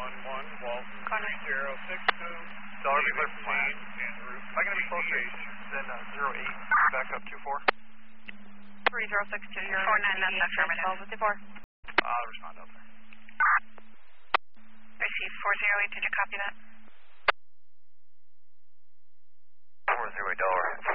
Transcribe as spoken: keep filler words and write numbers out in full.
one one, Walton, three zero six two. Dollar be clear for flat. Am I going to be closer than uh, zero eight, back up two four? three zero six two, you're four nine, that's affirmative. four. I'll respond up there. Receive four zero eight, did you copy that? four zero eight, Dollar.